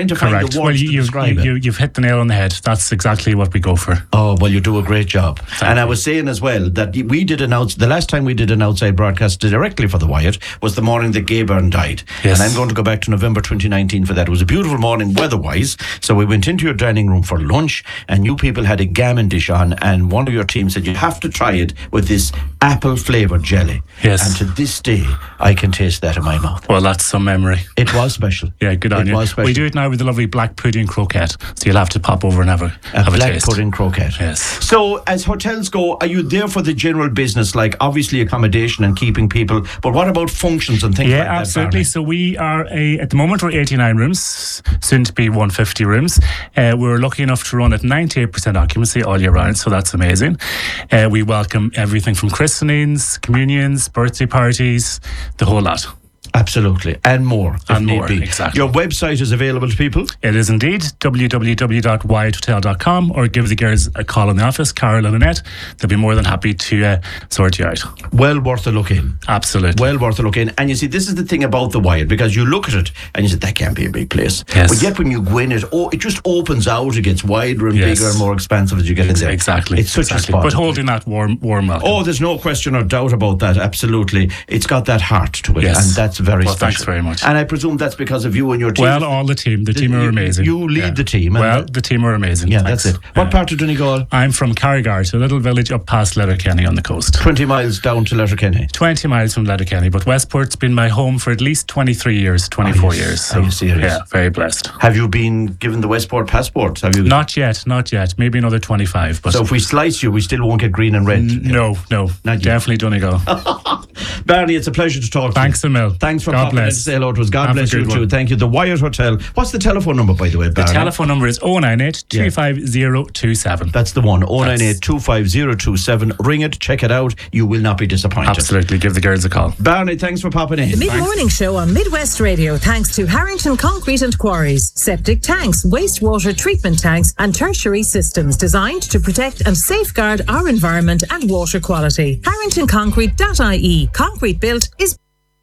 trying to find the words to describe it. You've hit the nail on the head. That's exactly what we go for. Oh, well, you do a great job. Thank you. I was saying as well that the last time we did an outside broadcast directly for the Wyatt was the morning that Gay Byrne died. Yes. And I'm going to go back to November 2019 for that. It was a beautiful morning weather-wise. So we went into your dining room for lunch, and you people had a gammon dish on, and one of your team said you have to try it with this apple-flavoured jelly. Yes. And to this day, I can taste that in my mouth. Well, that's some memory. It was special. Yeah, good on you. It was special. We do it now with the lovely black pudding croquette. So you'll have to pop over and have a black taste. pudding croquette. Yes. So as hotels go, are you there for the general business, like obviously accommodation and keeping people, but what about functions and things like that? Yeah, absolutely. Barney? So we are at the moment we're 89 rooms, soon to be 150 rooms. We're lucky enough to run at 98% occupancy all year round, so that's amazing. We welcome everything from christenings, communions, birthday parties, the whole lot. Absolutely, and more. And more, exactly. Your website is available to people? It is indeed, www.wyathotel.com, or give the girls a call in the office, Carol and Annette. They'll be more than happy to sort you out. Well worth a look in. Absolutely. Well worth a look in. And you see, this is the thing about the Wyatt, because you look at it and you say, that can't be a big place. Yes. But yet when you go in it just opens out, it gets wider and bigger and more expansive as you get in there. Exactly. It's such a spot. But holding that warm welcome. Oh, there's no question or doubt about that, absolutely. It's got that heart to it, and that's very special. Thanks very much. And I presume that's because of you and your team. Well, all the team. The team are amazing. You lead the team. Well, the team are amazing. Yeah, thanks. That's it. What part of Donegal? I'm from Carrigart, a little village up past Letterkenny on the coast. 20 miles down to Letterkenny. 20 miles from Letterkenny, but Westport's been my home for at least 23 years, 24 years. So, are you serious? Yeah, very blessed. Have you been given the Westport passport? Have you? Not yet. Maybe another 25. But so if we slice you, we still won't get green and red? No. Definitely Donegal. Barney, it's a pleasure to talk to you. Thanks a mil. Thanks for God popping in to say hello to us. God bless you too. Thank you. The Wyatt Hotel. What's the telephone number, by the way, Barney? The telephone number is 098 25027. That's the one, 098 25027. Ring it, check it out. You will not be disappointed. Absolutely. Give the girls a call. Barney, thanks for popping in. The mid-morning show on Midwest Radio, thanks to Harrington Concrete and Quarries. Septic tanks, wastewater treatment tanks and tertiary systems designed to protect and safeguard our environment and water quality. HarringtonConcrete.ie. Concrete built is...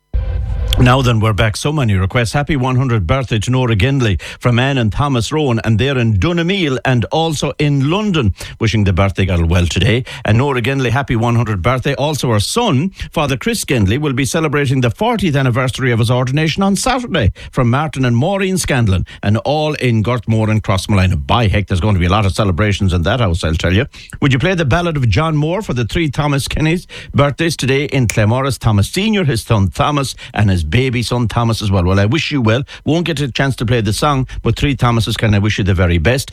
Now then, we're back. So many requests. Happy 100th birthday to Nora Gendley from Anne and Thomas Rowan, and they're in Donameal and also in London. Wishing the birthday girl well today. And Nora Gendley, happy 100th birthday. Also her son, Father Chris Gendley, will be celebrating the 40th anniversary of his ordination on Saturday from Martin and Maureen Scanlon, and all in Gortmore and Crossmolina. By heck, there's going to be a lot of celebrations in that house, I'll tell you. Would you play the ballad of John Moore for the three Thomas Kenny's birthdays today in Claremorris? Thomas Sr., his son Thomas, and his baby son Thomas as well. Well, I wish you well. Won't get a chance to play the song, but three Thomases can I wish you the very best.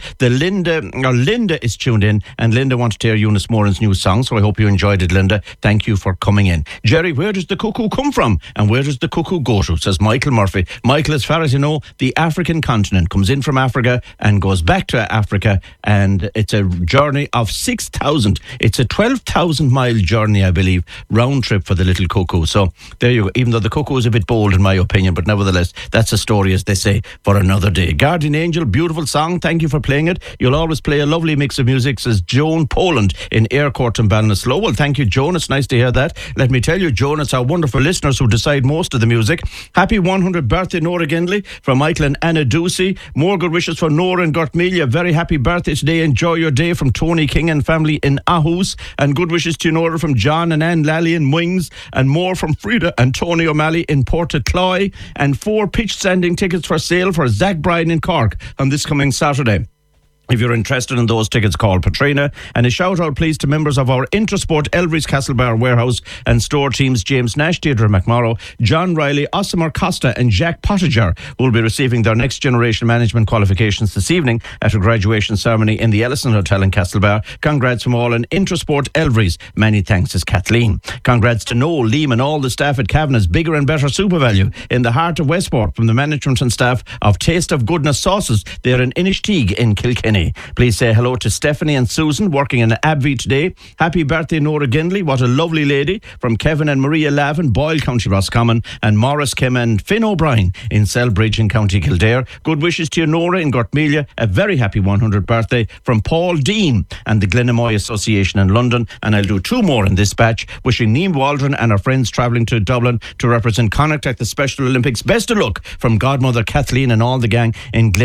Linda is tuned in, and Linda wants to hear Eunice Moran's new song, so I hope you enjoyed it, Linda. Thank you for coming in. Jerry, where does the cuckoo come from and where does the cuckoo go to, says Michael Murphy. Michael, as far as you know, the African continent comes in from Africa and goes back to Africa, and it's a journey of 6,000. It's a 12,000 mile journey, I believe, round trip for the little cuckoo. So there you go. Even though the cuckoo is a bit bold in my opinion, but nevertheless, that's a story, as they say, for another day. Guardian Angel, beautiful song. Thank you for playing it. You'll always play a lovely mix of music, says Joan Poland in Aircourt and Ballinasloe. Well, thank you, Joan. It's nice to hear that. Let me tell you, Joan, it's our wonderful listeners who decide most of the music. Happy 100th birthday, Nora Gendley, from Michael and Anna Ducey. More good wishes for Nora and Gortmelia. Very happy birthday today. Enjoy your day, from Tony King and family in Aarhus. And good wishes to Nora from John and Anne Lally in Wings. And more from Frida and Tony O'Malley in Portacloy. And 4 pitch standing tickets for sale for Zach Bryan in Cork on this coming Saturday. If you're interested in those tickets, call Patrina. And a shout out please to members of our Intersport Elvery's Castlebar warehouse and store teams, James Nash, Deirdre McMorrow, John Riley, Osimar Costa and Jack Pottinger, who will be receiving their next generation management qualifications this evening at a graduation ceremony in the Ellison Hotel in Castlebar. Congrats from all in Intersport Elvery's. Many thanks, says Kathleen. Congrats to Noel, Liam and all the staff at Kavanagh's Bigger and Better Super Value in the heart of Westport, from the management and staff of Taste of Goodness Sauces. They're in Inishtigue in Kilkenny. Please say hello to Stephanie and Susan working in Abbey today. Happy birthday, Nora Gendley. What a lovely lady. From Kevin and Maria Lavin, Boyle, County Roscommon, and Morris Kim and Finn O'Brien in Selbridge in County Kildare. Good wishes to you, Nora, in Gortmelia. A very happy 100th birthday from Paul Dean and the Glenamoy Association in London. And I'll do 2 more in this batch. Wishing Neem Waldron and her friends travelling to Dublin to represent Connacht at the Special Olympics. Best of luck from Godmother Kathleen and all the gang in Glen.